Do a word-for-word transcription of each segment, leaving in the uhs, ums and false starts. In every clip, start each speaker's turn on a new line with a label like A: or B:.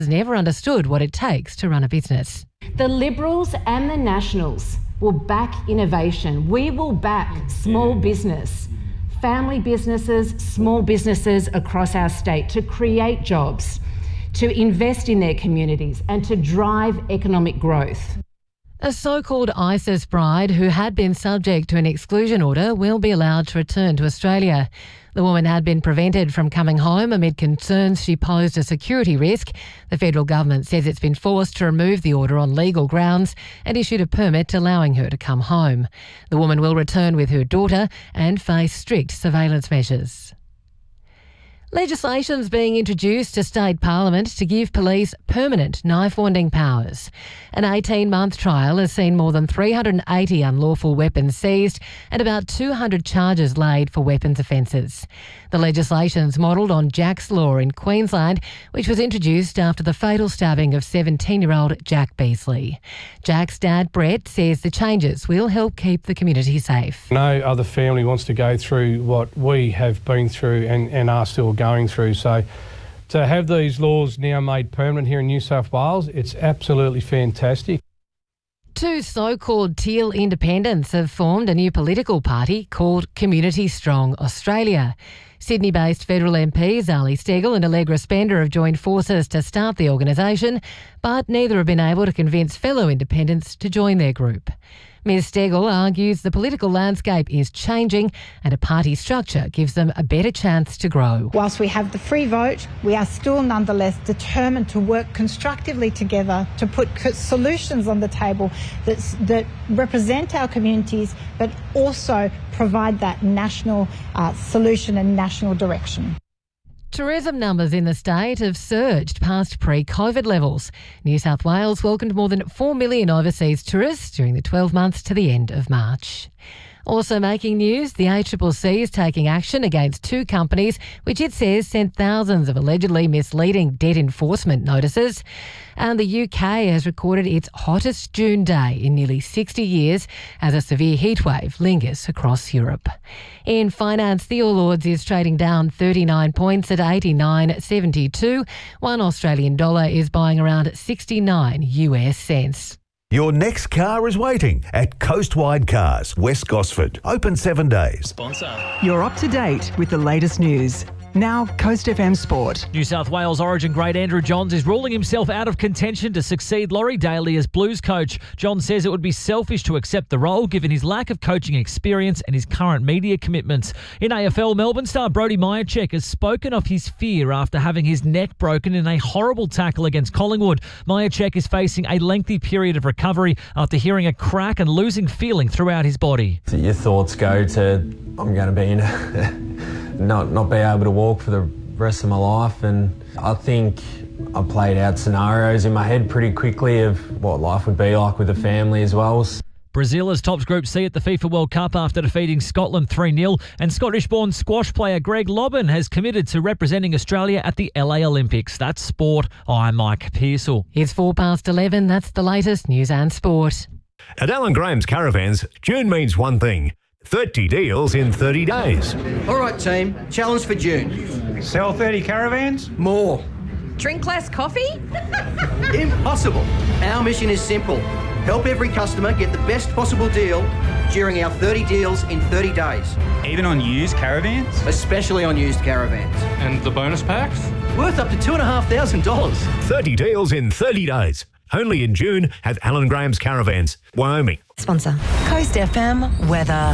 A: has never understood what it takes to run a business.
B: The Liberals and the Nationals will back innovation. We will back small business, family businesses, small businesses across our state to create jobs, to invest in their communities and to drive economic growth.
A: A so-called ISIS bride who had been subject to an exclusion order will be allowed to return to Australia. The woman had been prevented from coming home amid concerns she posed a security risk. The federal government says it's been forced to remove the order on legal grounds and issued a permit allowing her to come home. The woman will return with her daughter and face strict surveillance measures. Legislation's being introduced to state parliament to give police permanent knife-wanding powers. An eighteen-month trial has seen more than three hundred eighty unlawful weapons seized and about two hundred charges laid for weapons offences. The legislation's modelled on Jack's Law in Queensland, which was introduced after the fatal stabbing of seventeen-year-old Jack Beasley. Jack's dad, Brett, says the changes will help keep the community safe.
C: No other family wants to go through what we have been through and, and are still going through. So to have these laws now made permanent here in New South Wales, it's absolutely fantastic.
A: Two so-called teal independents have formed a new political party called Community Strong Australia. Sydney-based federal M Ps Ali Steggall and Allegra Spender have joined forces to start the organisation, but neither have been able to convince fellow independents to join their group. Miz Steggall argues the political landscape is changing and a party structure gives them a better chance to grow.
D: Whilst we have the free vote, we are still nonetheless determined to work constructively together to put solutions on the table that, that represent our communities but also provide that national uh, solution and national direction.
A: Tourism numbers in the state have surged past pre-COVID levels. New South Wales welcomed more than four million overseas tourists during the twelve months to the end of March. Also making news, the A C C C is taking action against two companies which it says sent thousands of allegedly misleading debt enforcement notices. And the U K has recorded its hottest June day in nearly sixty years as a severe heatwave lingers across Europe. In finance, the All Ords is trading down thirty-nine points at eighty-nine seventy-two. One Australian dollar is buying around sixty-nine U S cents.
E: Your next car is waiting at Coastwide Cars, West Gosford. Open seven days.
F: Sponsor.
G: You're up to date with the latest news. Now, Coast F M Sport.
F: New South Wales Origin great Andrew Johns is ruling himself out of contention to succeed Laurie Daly as Blues coach. Johns says it would be selfish to accept the role given his lack of coaching experience and his current media commitments. In A F L, Melbourne star Brody Mihocek has spoken of his fear after having his neck broken in a horrible tackle against Collingwood. Mihocek is facing a lengthy period of recovery after hearing a crack and losing feeling throughout his body.
H: Your thoughts go to, I'm going to be in a not not be able to walk for the rest of my life, and I think I played out scenarios in my head pretty quickly of what life would be like with a family as well.
F: Brazil has topped Group C at the FIFA World Cup after defeating Scotland three nil, and Scottish-born squash player Greg Lobban has committed to representing Australia at the L A Olympics. That's sport. I'm Mike Pearsall.
A: It's four past eleven. That's the latest news and sport.
E: At Alan Graham's Caravans, June means one thing. thirty deals in thirty days.
I: All right, team. Challenge for June.
C: Sell thirty caravans?
I: More.
J: Drink less coffee?
I: Impossible. Our mission is simple. Help every customer get the best possible deal during our thirty deals in thirty days.
K: Even on used caravans?
I: Especially on used caravans.
K: And the bonus packs?
I: Worth up to two and a half thousand dollars.
E: thirty deals in thirty days. Only in June at Alan Graham's Caravans, Wyoming.
L: Sponsor. Coast F M weather.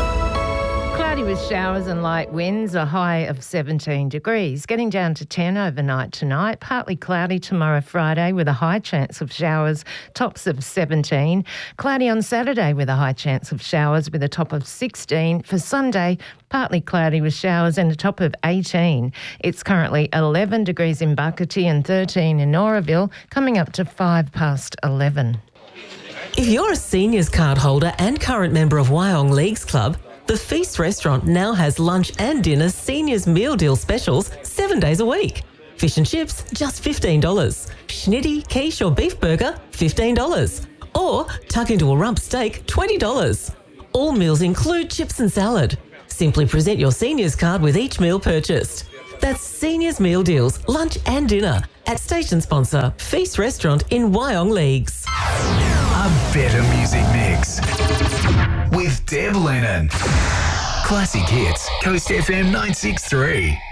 M: Cloudy with showers and light winds, a high of seventeen degrees. Getting down to ten overnight tonight. Partly cloudy tomorrow, Friday, with a high chance of showers, tops of seventeen. Cloudy on Saturday with a high chance of showers with a top of sixteen. For Sunday, partly cloudy with showers and a top of eighteen. It's currently eleven degrees in Bucketie and thirteen in Oroville, coming up to five past eleven.
L: If you're a seniors card holder and current member of Wyong Leagues Club, the Feast restaurant now has lunch and dinner seniors meal deal specials seven days a week. Fish and chips, just fifteen dollars. Schnitty, quiche or beef burger, fifteen dollars. Or tuck into a rump steak, twenty dollars. All meals include chips and salad. Simply present your seniors card with each meal purchased. That's Seniors Meal Deals, lunch and dinner at station sponsor Feast Restaurant in Wyong Leagues.
J: A better music mix with Deb Lennon. Classic Hits, Coast F M nine six three.